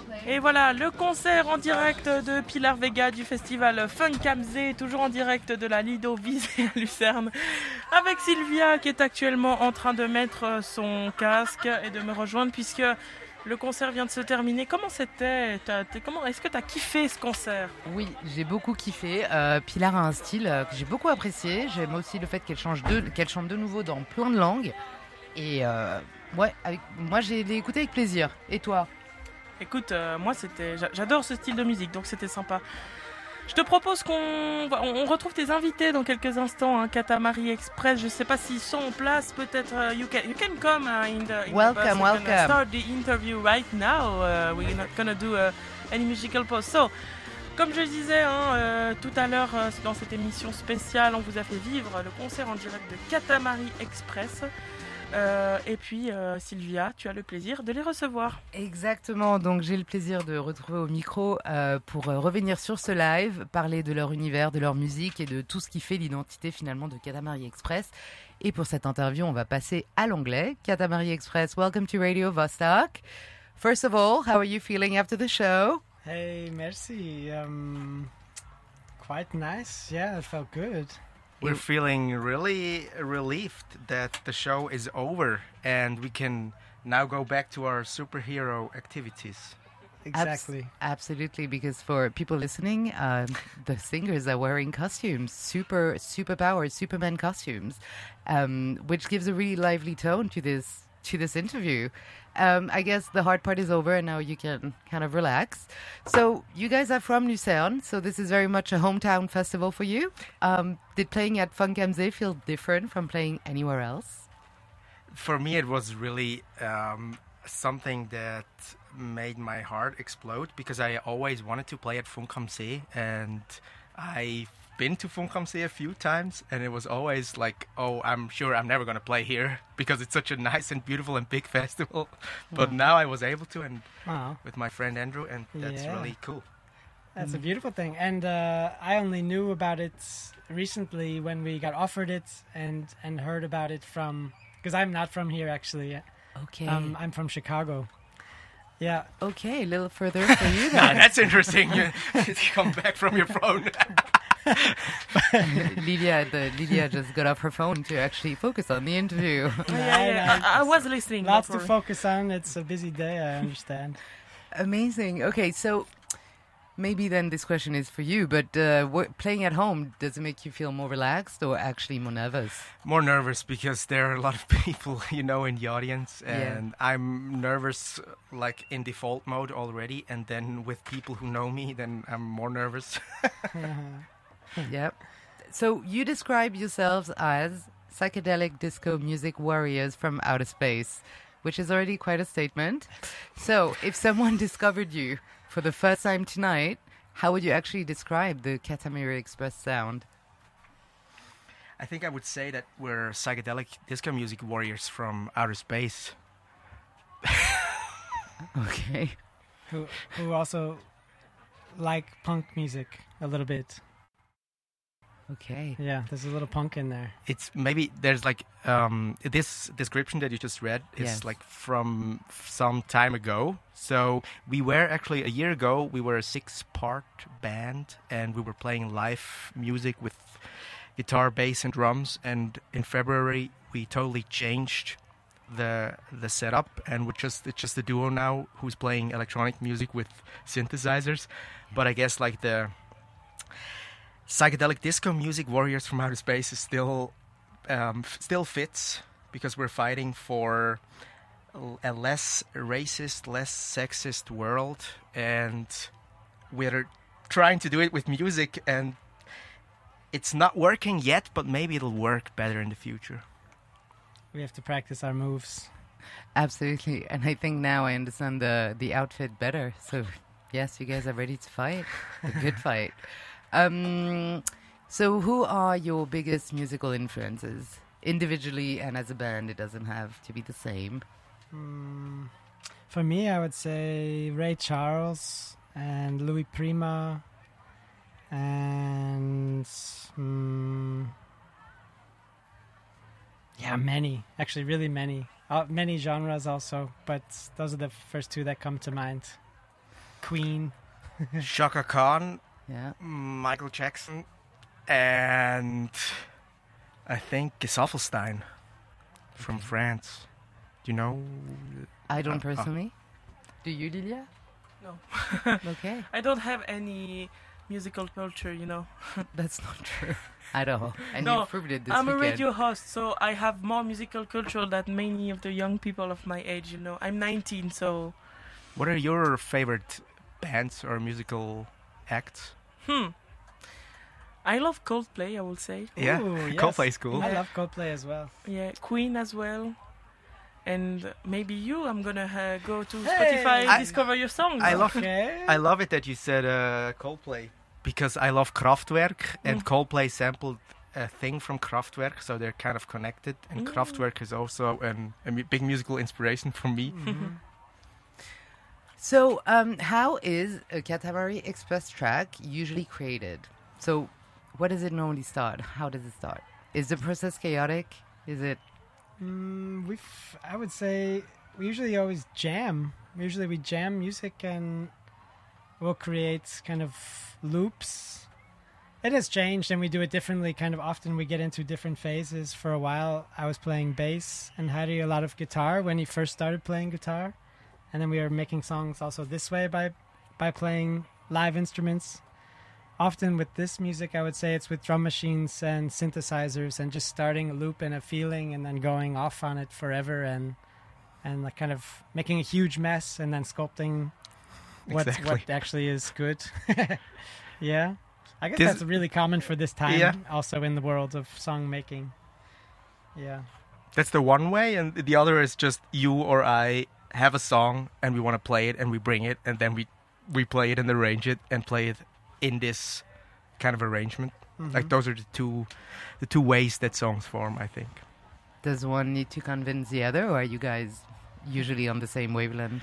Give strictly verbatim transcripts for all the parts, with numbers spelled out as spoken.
Et voilà, le concert en direct de Pilar Vega du festival Funk Amzé, toujours en direct de la Lido Visée à Lucerne, avec Sylvia qui est actuellement en train de mettre son casque et de me rejoindre puisque le concert vient de se terminer. Comment c'était? Comment, Est-ce que tu as kiffé ce concert? Oui, j'ai beaucoup kiffé. Euh, Pilar a un style euh, que j'ai beaucoup apprécié. J'aime aussi le fait qu'elle, change de, qu'elle chante de nouveau dans plein de langues. Et euh, ouais, avec, moi j'ai écouté avec plaisir. Et toi? Écoute, euh, moi c'était, j'adore ce style de musique, donc c'était sympa. Je te propose qu'on on retrouve tes invités dans quelques instants, hein, Katamari Express. Je ne sais pas s'ils sont en place, peut-être. Uh, you can you can come uh, in the in welcome, the welcome. We're gonna start the interview right now. Uh, we're not gonna do uh, any musical pause. So, comme je disais hein, euh, tout à l'heure euh, dans cette émission spéciale, on vous a fait vivre le concert en direct de Katamari Express. Euh, et puis euh, Sylvia, tu as le plaisir de les recevoir. Exactement, donc j'ai le plaisir de retrouver au micro euh, pour euh, revenir sur ce live, parler de leur univers, de leur musique et de tout ce qui fait l'identité finalement de Katamari Express. Et pour cette interview, on va passer à l'anglais. Katamari Express, welcome to Radio Vostok. First of all, how are you feeling after the show? Hey, merci. Um, quite nice, yeah, it felt good. We're feeling really relieved that the show is over and we can now go back to our superhero activities. Exactly. Abs- absolutely, because for people listening, um, the singers are wearing costumes, super superpowered Superman costumes, um, which gives a really lively tone to this to this interview. Um, I guess the hard part is over and now you can kind of relax. So you guys are from Lucerne, so this is very much a hometown festival for you. Um, did playing at Funk Amzé feel different from playing anywhere else? For me, it was really um, something that made my heart explode because I always wanted to play at Funk Amzé, and I've been to Funk Amzé a few times, and it was always like, oh, I'm sure I'm never going to play here because it's such a nice and beautiful and big festival. But wow. now I was able to, and wow. with my friend Andrew, and that's yeah. really cool. That's mm. a beautiful thing. And uh, I only knew about it recently when we got offered it and, and heard about it from, because I'm not from here actually. Okay. Um, I'm from Chicago. Yeah. Okay, a little further for you then. That's interesting. You, you come back from your phone. Lydia, the, Lydia just got off her phone to actually focus on the interview. yeah, yeah, yeah. I, I was listening. Lots to focus on. It's a busy day, I understand. Amazing. Okay, so maybe then this question is for you, but uh, what, playing at home, does it make you feel more relaxed or actually more nervous? More nervous because there are a lot of people, you know, in the audience, and yeah. I'm nervous like in default mode already, and then with people who know me, then I'm more nervous. Yep. So you describe yourselves as psychedelic disco music warriors from outer space, which is already quite a statement. So if someone discovered you for the first time tonight, how would you actually describe the Katamari Express sound? I think I would say that we're psychedelic disco music warriors from outer space. Okay. Who who also like punk music a little bit. Okay. Yeah, there's a little punk in there. It's maybe there's like um, this description that you just read is yes. like from some time ago. So we were actually a year ago, we were a six-part band and we were playing live music with guitar, bass and drums. And in February, we totally changed the the setup and we're just it's just a duo now who's playing electronic music with synthesizers. But I guess like the psychedelic disco music warriors from outer space is still um, f- still fits because we're fighting for a less racist, less sexist world, and we're trying to do it with music, and it's not working yet, but maybe it'll work better in the future. We have to practice our moves. Absolutely, and I think now I understand the the outfit better. So yes, you guys are ready to fight, a good fight. Um, so who are your biggest musical influences? Individually and as a band, it doesn't have to be the same. Mm, for me, I would say Ray Charles and Louis Prima and mm, yeah, many. Actually, really many. Uh, many genres also, but those are the first two that come to mind. Queen. Shaka Khan, Yeah. Michael Jackson, and I think Gesaffelstein from France. Do you know? I don't Uh, uh. personally. Do you, Lilia? No. Okay. I don't have any musical culture, you know. That's not true at all. And No, you proved it this I'm a weekend. radio host, so I have more musical culture than many of the young people of my age, you know. I'm nineteen, so... What are your favorite bands or musical acts? Hmm. I love Coldplay, I will say. Yeah, Ooh, yes. Coldplay is cool. I love Coldplay as well. Yeah, Queen as well. And maybe you, I'm gonna uh, go to Hey! Spotify, I- discover your songs. I love Okay. I love it that you said uh, Coldplay because I love Kraftwerk and Mm. Coldplay sampled a thing from Kraftwerk, so they're kind of connected. And Mm. Kraftwerk is also an, a mu- big musical inspiration for me. Mhm. So, um, how is a Katamari Express track usually created? So, what does it normally start? How does it start? Is the process chaotic? Is it? Mm, we, I would say, we usually always jam. Usually we jam music and we'll create kind of loops. It has changed and we do it differently. Kind of often we get into different phases. For a while, I was playing bass and Harry a lot of guitar when he first started playing guitar, and then we were making songs also this way by by playing live instruments. Often with this music, I would say it's with drum machines and synthesizers and just starting a loop and a feeling and then going off on it forever and and like kind of making a huge mess and then sculpting what Exactly. what actually is good. Yeah. I guess This- that's really common for this time Yeah. also in the world of song making. Yeah. That's the one way, and the other is just you or I have a song and we want to play it and we bring it and then we we play it and arrange it and play it in this kind of arrangement. Like Mhm. those are the two the two ways that songs form, I think. Does one need to convince the other, or are you guys usually on the same wavelength?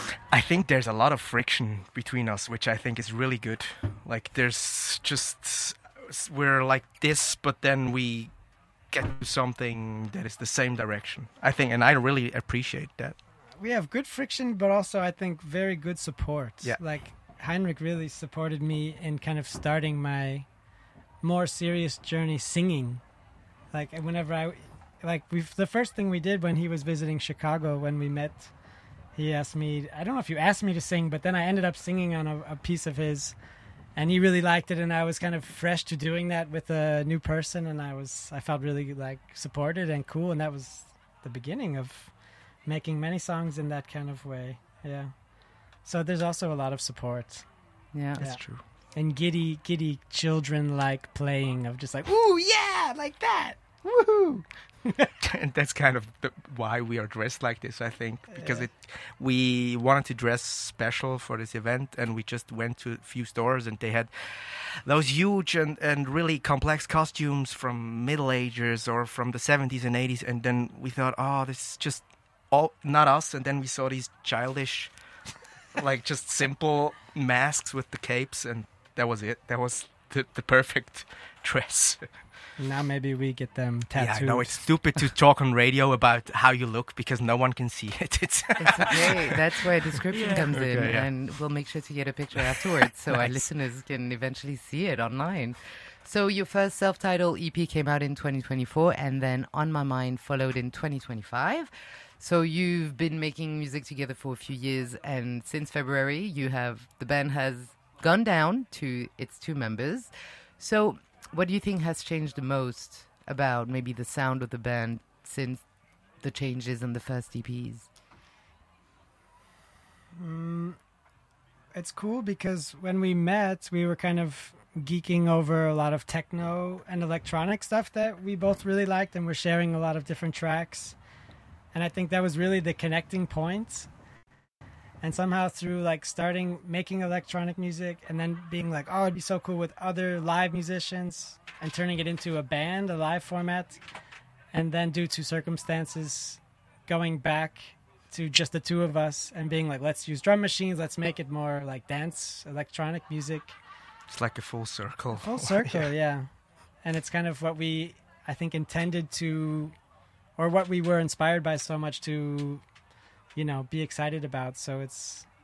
I think there's a lot of friction between us, which I think is really good. Like there's just we're like this, but then we get to something that is the same direction. I think, and I really appreciate that. We have good friction, but also I think very good support. Yeah. Like Heinrich really supported me in kind of starting my more serious journey singing. Like whenever I, like we, the first thing we did when he was visiting Chicago when we met, he asked me. I don't know if you asked me to sing, but then I ended up singing on a, a piece of his, and he really liked it, and I was kind of fresh to doing that with a new person, and I was I felt really like supported and cool, and that was the beginning of making many songs in that kind of way. Yeah. So there's also a lot of support Yeah. That's Yeah. true. and giddy, giddy children like playing of just like, ooh, yeah, like that. Woohoo. And that's kind of the, why we are dressed like this, I think, because Yeah. it we wanted to dress special for this event, and we just went to a few stores, and they had those huge and, and really complex costumes from Middle Ages or from the seventies and eighties, and then we thought, oh, this is just all not us, and then we saw these childish, like just simple masks with the capes, and that was it. That was the, the perfect dress. Now maybe we get them tattooed. Yeah, I know it's stupid to talk on radio about how you look because no one can see it. It's It's okay. That's where description Yeah. comes in, Okay, yeah. and we'll make sure to get a picture afterwards so our Nice. listeners can eventually see it online. So your first self-titled E P came out in twenty twenty-four, and then On My Mind followed in twenty twenty-five. So you've been making music together for a few years, and since February, you have the band has gone down to its two members. So what do you think has changed the most about maybe the sound of the band since the changes in the first E Ps? Mm, it's cool because when we met, we were kind of geeking over a lot of techno and electronic stuff that we both really liked, and we're sharing a lot of different tracks. And I think that was really the connecting point. And somehow through like starting making electronic music and then being like, oh, it'd be so cool with other live musicians and turning it into a band, a live format. And then due to circumstances, going back to just the two of us and being like, let's use drum machines, let's make it more like dance, electronic music. it's like a full circle. Full circle, yeah. And it's kind of what we, I think, intended to, or what we were inspired by so much to, you know, be excited about. So it's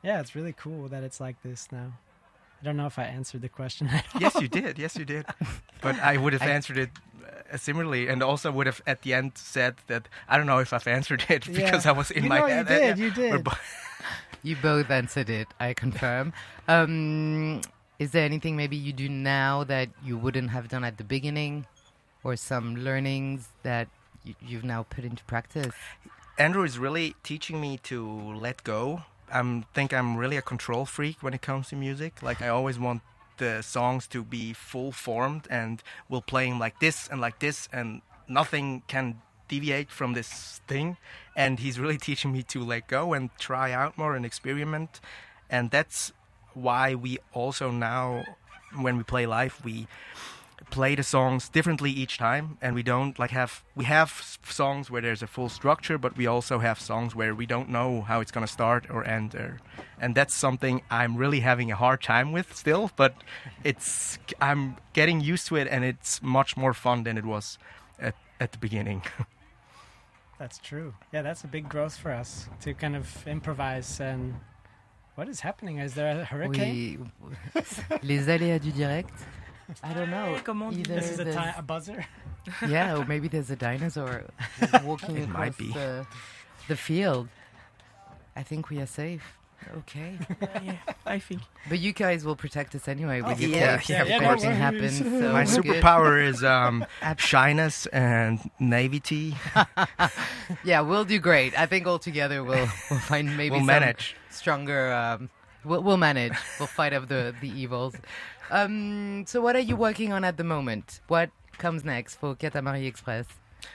yeah, it's really cool that it's like this now. I don't know if I answered the question. Yes, you did. Yes, you did. But I would have I- answered it uh, similarly, and also would have at the end said that I don't know if I've answered it Yeah. because I was in You my know, head. you Uh, did, yeah. you did. We're bo- You both answered it, I confirm. Um, is there anything maybe you do now that you wouldn't have done at the beginning? Or some learnings that you, you've now put into practice? Andrew is really teaching me to let go. I think I'm really a control freak when it comes to music. Like I always want the songs to be full formed, and we'll play them like this and like this, and nothing can deviate from this thing. And he's really teaching me to let go and try out more and experiment. And that's why we also now, when we play live, we play the songs differently each time, and we don't like have we have s- songs where there's a full structure, but we also have songs where we don't know how it's going to start or end, or, and that's something I'm really having a hard time with still, but it's I'm getting used to it, and it's much more fun than it was at, at the beginning. That's true. Yeah, that's a big growth for us to kind of improvise. And what is happening? Is there a hurricane? Oui. Les aléas du direct? I don't know. Comment on dit? Either This is a, there's- ti- a buzzer. Yeah, or maybe there's a dinosaur walking It across might be. The, the field. I think we are safe. Okay. Yeah, I think. But you guys will protect us anyway with Oh, your yeah, tapes yeah, if yeah, no anything worries. happens. So My we're good. superpower is um, Ab- shyness and naivety. Yeah, we'll do great. I think all together we'll we'll find maybe We'll some manage. stronger. Um, we'll we'll manage. We'll fight off the the evils. Um, so what are you working on at the moment? What comes next for Katamari Express?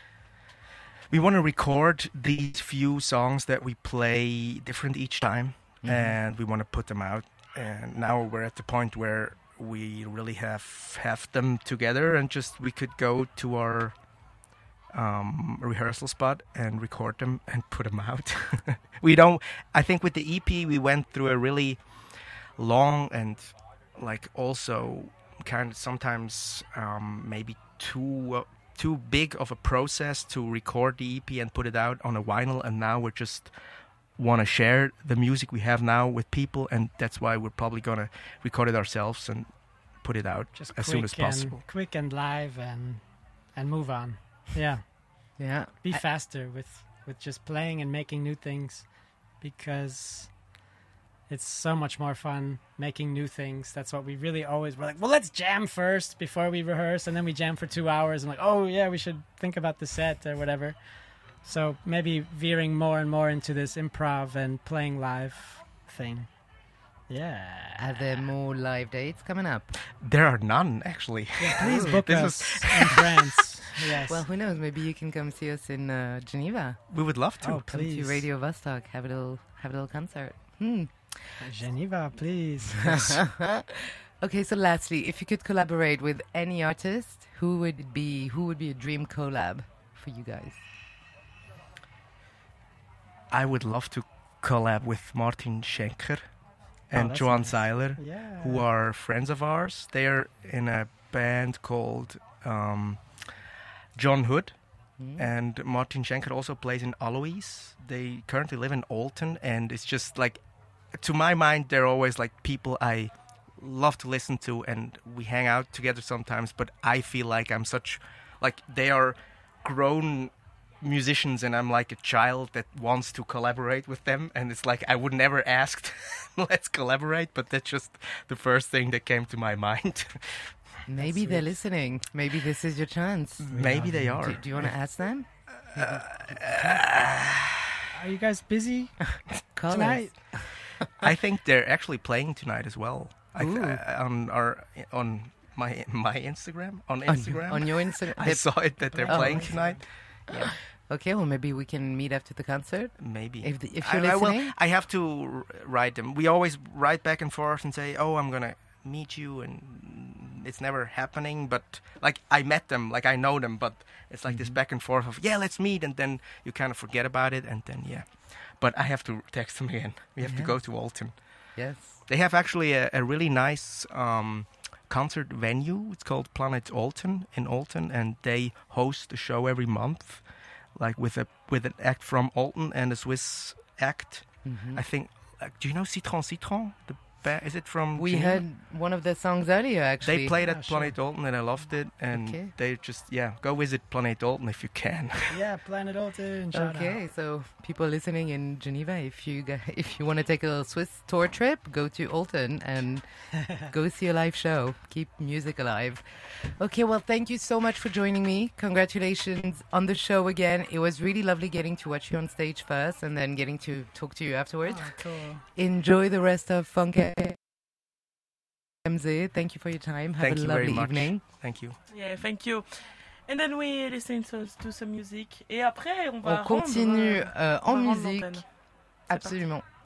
We want to record these few songs that we play different each time, Mhm. and we want to put them out. And now we're at the point where we really have have them together, and just we could go to our um, rehearsal spot and record them and put them out. We don't. I think with the E P we went through a really long and like also kind of sometimes um, maybe too. Uh, too big of a process to record the E P and put it out on a vinyl, and now we're just want to share the music we have now with people, and that's why we're probably going to record it ourselves and put it out Just as soon as quick and- possible. Quick and live, and and move on. Yeah, Yeah. be I- faster with with just playing and making new things, because it's so much more fun making new things. That's what we really always we're like. Well, let's jam first before we rehearse, and then we jam for two hours. And like, oh yeah, we should think about the set or whatever. So maybe veering more and more into this improv and playing live thing. Yeah. Are there more live dates coming up? There are none, actually. Please book This us is- in France. Yes. Well, who knows? Maybe you can come see us in uh, Geneva. We would love to. oh, Come please. to Radio Vostok. Have a little have a little concert. Hmm. Geneva, please. Okay, so lastly, if you could collaborate with any artist, who would it be? Who would be a dream collab for you guys? I would love to collab with Martin Schenker and that's Johan nice. Seiler, Yeah. who are friends of ours. They're in a band called um, John Hood. Hmm? And Martin Schenker also plays in Alois. They currently live in Alton, and it's just like, to my mind, they're always like people I love to listen to, and we hang out together sometimes. But I feel like I'm such, like they are grown musicians, and I'm like a child that wants to collaborate with them. And it's like I would never ask, let's collaborate, but that's just the first thing that came to my mind. Maybe they're listening. Maybe this is your chance. Maybe they are. Do, do you want to ask them? Are you guys busy Call tonight? us. I think they're actually playing tonight as well. I th- Ooh. uh, on our on my my Instagram on On, Instagram. on your Instagram. I saw it that they're Oh. playing tonight. Okay, well maybe we can meet after the concert. Maybe If the- if I, you're I, will- listening? I have to r- write them. We always write back and forth and say, "Oh, I'm gonna meet you," and it's never happening. But like I met them, like I know them, but it's like this back and forth of, "Yeah, let's meet," and then you kind of forget about it, and then yeah. But I have to text them again. We have to Yeah. go to Alton. Yes. They have actually a, a really nice um, concert venue. It's called Planet Alton in Alton, and they host a show every month, like with a with an act from Alton and a Swiss act. Mhm. I think like, do you know Citron Citron? The ba- is it from? We Geneva? heard one of their songs earlier, actually. They played Ah, at sure. Planet Dalton and I loved it. And Okay. they just yeah, go visit Planet Dalton if you can. Yeah, Planet Alton. Shout Okay, out. so people listening in Geneva, if you g- if you want to take a little Swiss tour trip, go to Alton and go see a live show. Keep music alive. Okay, well, thank you so much for joining me. Congratulations on the show again. It was really lovely getting to watch you on stage first and then getting to talk to you afterwards. Oh, cool. Enjoy the rest of Funk M Z. Thank you for your time. Have Thank a you lovely very much. evening. Thank you. Yeah, thank you. And then we listen to, to some music. Et après, on va On continue rendre, euh, on en va rendre musique. l'antenne. Absolument.